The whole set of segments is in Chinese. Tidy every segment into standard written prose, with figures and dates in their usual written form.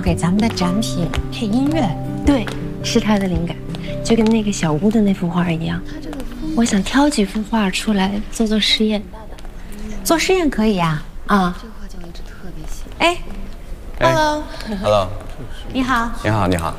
给咱们的展品配音乐。 对，是他的灵感，就跟那个小屋的那幅画一样。我想挑几幅画出来做做实验。 做实验可以呀。啊。 这个画匠一直特别喜欢。 哎 ，Hello， 你好。 你好，你好。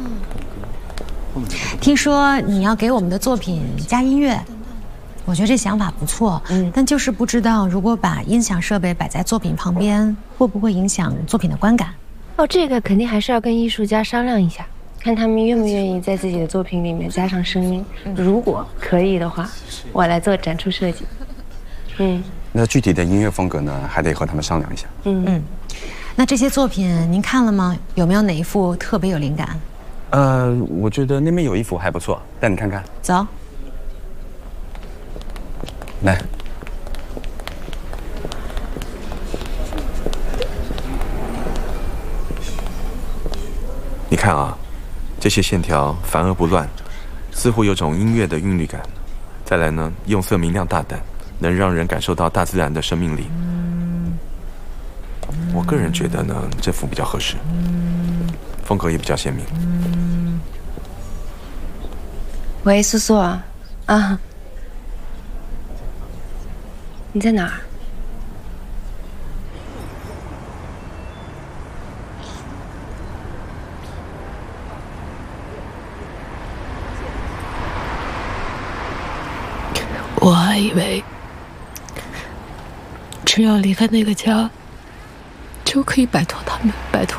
听说你要给我们的作品加音乐，我觉得这想法不错。但就是不知道如果把音响设备摆在作品旁边，会不会影响作品的观感？ 哦，这个肯定还是要跟艺术家商量一下，看他们愿不愿意在自己的作品里面加上声音。如果可以的话，我来做展出设计。 那具体的音乐风格呢，还得和他们商量一下。 那这些作品您看了吗？有没有哪一幅特别有灵感？ 我觉得那边有一幅还不错，带你看看。 走。 来。 你看啊，这些线条繁而不乱，似乎有种音乐的韵律感。再来呢，用色明亮大胆，能让人感受到大自然的生命力。我个人觉得呢，这幅比较合适，风格也比较鲜明。 喂，苏苏啊，你在哪儿？ 我还以为只要离开那个家，就可以摆脱他们，摆脱